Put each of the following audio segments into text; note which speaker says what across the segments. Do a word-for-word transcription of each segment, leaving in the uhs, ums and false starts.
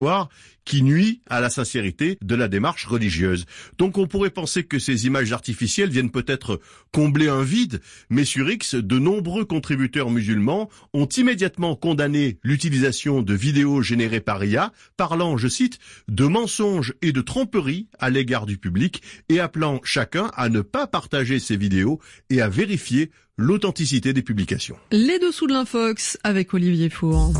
Speaker 1: qui nuit à la sincérité de la démarche religieuse. Donc on pourrait penser que ces images artificielles viennent peut-être combler un vide, mais sur X, de nombreux contributeurs musulmans ont immédiatement condamné l'utilisation de vidéos générées par I A, parlant, je cite, de mensonges et de tromperies à l'égard du public et appelant chacun à ne pas partager ces vidéos et à vérifier l'authenticité des publications.
Speaker 2: Les dessous de l'Infox avec Olivier Four.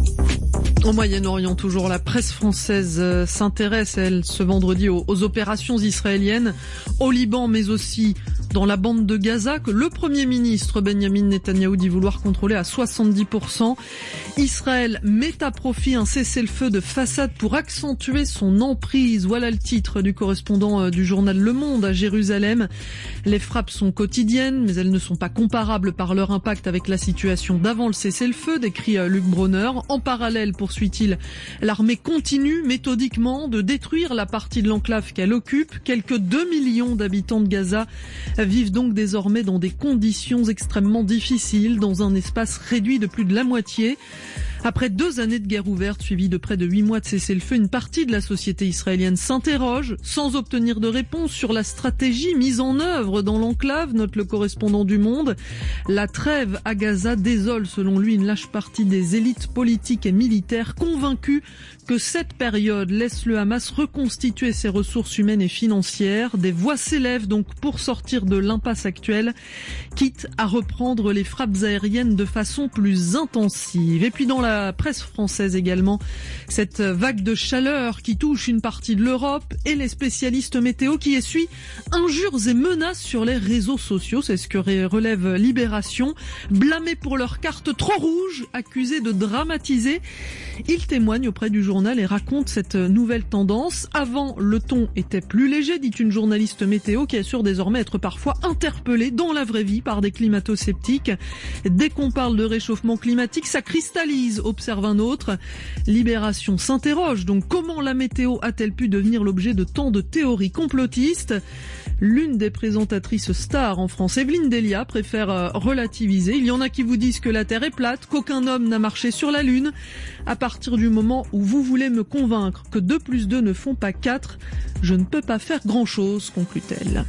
Speaker 2: Au Moyen-Orient, toujours, la presse française s'intéresse, elle, ce vendredi, aux, aux opérations israéliennes au Liban, mais aussi dans la bande de Gaza, que le Premier ministre Benjamin Netanyahou dit vouloir contrôler à soixante-dix pour cent. Israël met à profit un cessez-le-feu de façade pour accentuer son emprise. Voilà le titre du correspondant du journal Le Monde à Jérusalem. Les frappes sont quotidiennes, mais elles ne sont pas comparables par leur impact avec la situation d'avant le cessez-le-feu, décrit Luc Bronner. En parallèle, poursuit-il, l'armée continue méthodiquement de détruire la partie de l'enclave qu'elle occupe. Quelques deux millions d'habitants de Gaza vivent donc désormais dans des conditions extrêmement difficiles, dans un espace réduit de plus de la moitié. Après deux années de guerre ouverte, suivies de près de huit mois de cessez-le-feu, une partie de la société israélienne s'interroge, sans obtenir de réponse, sur la stratégie mise en œuvre dans l'enclave, note le correspondant du Monde. La trêve à Gaza désole, selon lui, une large partie des élites politiques et militaires, convaincus que cette période laisse le Hamas reconstituer ses ressources humaines et financières. Des voix s'élèvent donc pour sortir de l'impasse actuelle, quitte à reprendre les frappes aériennes de façon plus intensive. Et puis dans la presse française également, cette vague de chaleur qui touche une partie de l'Europe et les spécialistes météo qui essuient injures et menaces sur les réseaux sociaux. C'est ce que relève Libération. Blâmés pour leur carte trop rouge, accusés de dramatiser, ils témoignent auprès du journal et racontent cette nouvelle tendance. Avant, le ton était plus léger, dit une journaliste météo qui assure désormais être parfois interpellée dans la vraie vie par des climato-sceptiques. Dès qu'on parle de réchauffement climatique, ça cristallise, observe un autre. Libération s'interroge donc, comment la météo a-t-elle pu devenir l'objet de tant de théories complotistes? L'une des présentatrices stars en France, Evelyne Delia, préfère relativiser. Il y en a qui vous disent que la Terre est plate, qu'aucun homme n'a marché sur la Lune. À partir du moment où vous voulez me convaincre que deux plus deux ne font pas quatre, je ne peux pas faire grand-chose, conclut-elle.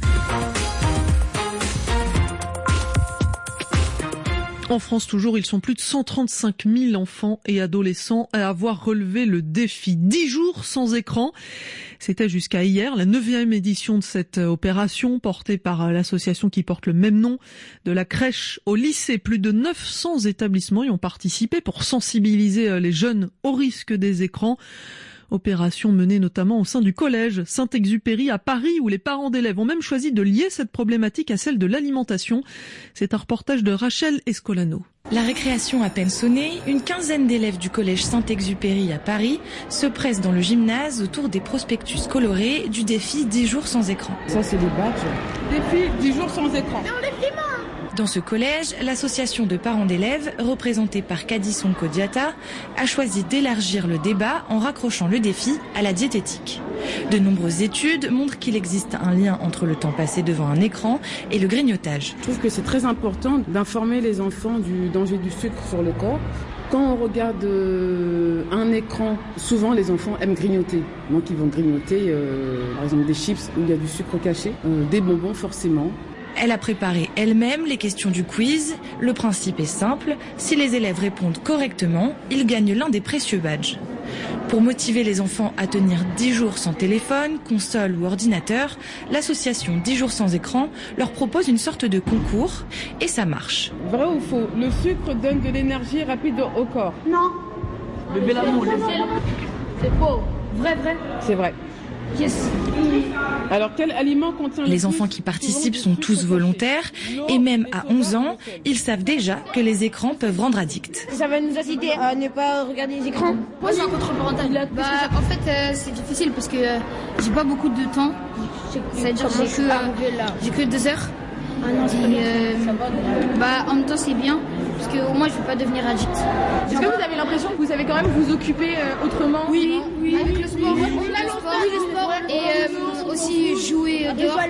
Speaker 2: En France toujours, ils sont plus de cent trente-cinq mille enfants et adolescents à avoir relevé le défi dix jours sans écran. C'était jusqu'à hier la neuvième édition de cette opération portée par l'association qui porte le même nom, de la crèche au lycée. Plus de neuf cents établissements y ont participé pour sensibiliser les jeunes au risque des écrans. Opération menée notamment au sein du collège Saint-Exupéry à Paris, où les parents d'élèves ont même choisi de lier cette problématique à celle de l'alimentation. C'est un reportage de Rachel Escolano.
Speaker 3: La récréation à peine sonnée, une quinzaine d'élèves du collège Saint-Exupéry à Paris se pressent dans le gymnase autour des prospectus colorés du défi dix jours sans écran.
Speaker 4: Ça, c'est des badges.
Speaker 5: Défi dix jours sans écran.
Speaker 3: Dans ce collège, l'association de parents d'élèves, représentée par Kadison Kodiata, a choisi d'élargir le débat en raccrochant le défi à la diététique. De nombreuses études montrent qu'il existe un lien entre le temps passé devant un écran et le grignotage.
Speaker 4: Je trouve que c'est très important d'informer les enfants du danger du sucre sur le corps. Quand on regarde euh, un écran, souvent les enfants aiment grignoter. Donc ils vont grignoter euh, par exemple des chips où il y a du sucre caché, euh, des bonbons forcément.
Speaker 3: Elle a préparé elle-même les questions du quiz. Le principe est simple, si les élèves répondent correctement, ils gagnent l'un des précieux badges. Pour motiver les enfants à tenir dix jours sans téléphone, console ou ordinateur, l'association dix jours sans écran leur propose une sorte de concours et ça marche.
Speaker 5: Vrai ou faux? Le sucre donne de l'énergie rapide au corps?
Speaker 6: Non.
Speaker 5: Le bélamou,
Speaker 6: c'est faux. Vrai, vrai.
Speaker 5: C'est vrai.
Speaker 6: Yes.
Speaker 5: Alors quel aliment contient le
Speaker 3: Les enfants qui participent sont tous volontaires et même à onze ans, ils savent déjà que les écrans peuvent rendre addicts.
Speaker 6: Ça va nous inciter à ne pas regarder les écrans.
Speaker 7: Moi j'ai un contrôle parental. Bah, en fait euh, c'est difficile parce que euh, j'ai pas beaucoup de temps. C'est-à-dire que j'ai que, euh, j'ai que deux heures. Ah non, et, euh, bah, en même temps c'est bien parce qu'au moins je ne vais pas devenir addict.
Speaker 5: Est-ce que vous avez l'impression que vous savez quand même vous occuper euh, autrement?
Speaker 7: Oui, oui. Avec le sport, oui, le sport, oui, le sport et euh, aussi aussi jouer dehors.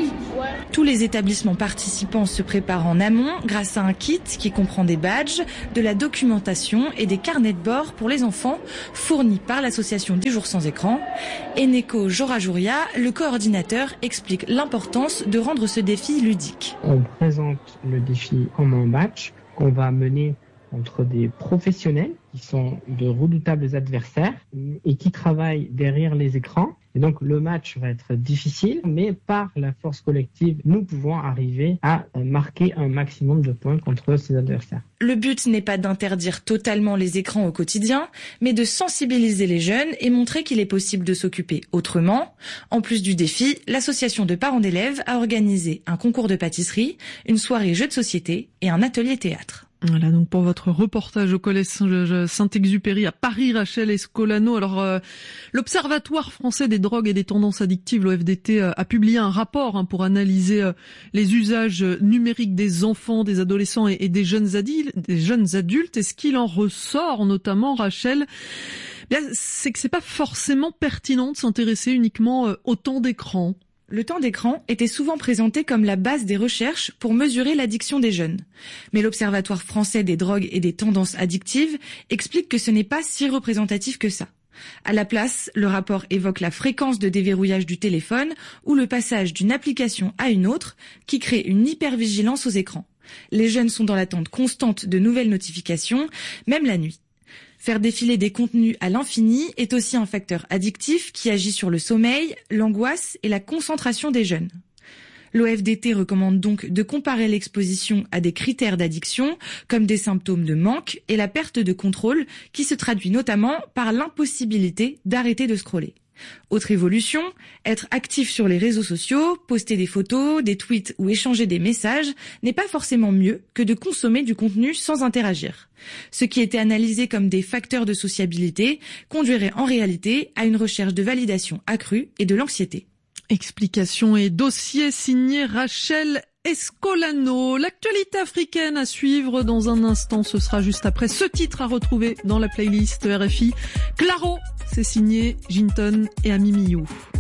Speaker 3: Tous les établissements participants se préparent en amont grâce à un kit qui comprend des badges, de la documentation et des carnets de bord pour les enfants fournis par l'association des jours sans écran. Eneko Jorajouria, le coordinateur, explique l'importance de rendre ce défi ludique.
Speaker 8: On présente le défi comme un match qu'on va mener entre des professionnels qui sont de redoutables adversaires et qui travaillent derrière les écrans. Et donc le match va être difficile, mais par la force collective, nous pouvons arriver à marquer un maximum de points contre ces adversaires.
Speaker 3: Le but n'est pas d'interdire totalement les écrans au quotidien, mais de sensibiliser les jeunes et montrer qu'il est possible de s'occuper autrement. En plus du défi, l'association de parents d'élèves a organisé un concours de pâtisserie, une soirée jeux de société et un atelier théâtre.
Speaker 2: Voilà donc pour votre reportage au collège Saint-Exupéry à Paris, Rachel Escolano. Alors euh, l'Observatoire français des drogues et des tendances addictives, l'O F D T, euh, a publié un rapport hein, pour analyser euh, les usages numériques des enfants, des adolescents et, et des jeunes adultes, des jeunes adultes. Et ce qu'il en ressort notamment, Rachel, bien, c'est que c'est pas forcément pertinent de s'intéresser uniquement euh, au temps d'écran.
Speaker 3: Le temps d'écran était souvent présenté comme la base des recherches pour mesurer l'addiction des jeunes. Mais l'Observatoire français des drogues et des tendances addictives explique que ce n'est pas si représentatif que ça. À la place, le rapport évoque la fréquence de déverrouillage du téléphone ou le passage d'une application à une autre qui crée une hypervigilance aux écrans. Les jeunes sont dans l'attente constante de nouvelles notifications, même la nuit. Faire défiler des contenus à l'infini est aussi un facteur addictif qui agit sur le sommeil, l'angoisse et la concentration des jeunes. L'O F D T recommande donc de comparer l'exposition à des critères d'addiction comme des symptômes de manque et la perte de contrôle qui se traduit notamment par l'impossibilité d'arrêter de scroller. Autre évolution, être actif sur les réseaux sociaux, poster des photos, des tweets ou échanger des messages n'est pas forcément mieux que de consommer du contenu sans interagir. Ce qui était analysé comme des facteurs de sociabilité conduirait en réalité à une recherche de validation accrue et de l'anxiété.
Speaker 2: Explication et dossier signé Rachel Escolano. L'actualité africaine à suivre dans un instant. Ce sera juste après ce titre à retrouver dans la playlist R F I. Claro, c'est signé Jinton et Amimiou.